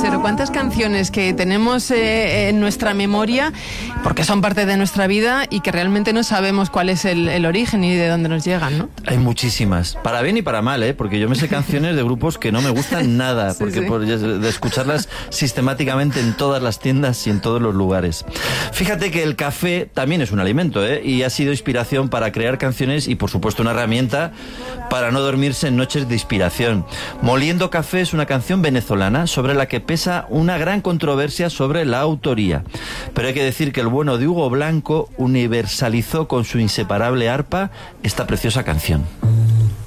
Josero, ¿cuántas canciones que tenemos en nuestra memoria, porque son parte de nuestra vida y que realmente no sabemos cuál es el origen y de dónde nos llegan, ¿no? Hay muchísimas, para bien y para mal, porque yo me sé canciones de grupos que no me gustan nada, porque de escucharlas sistemáticamente en todas las tiendas y en todos los lugares. Fíjate que el café también es un alimento, y ha sido inspiración para crear canciones y por supuesto una herramienta para no dormirse en noches de inspiración. Moliendo Café es una canción venezolana sobre la que pesa una gran controversia sobre la autoría. Pero hay que decir que el bueno de Hugo Blanco universalizó con su inseparable arpa esta preciosa canción.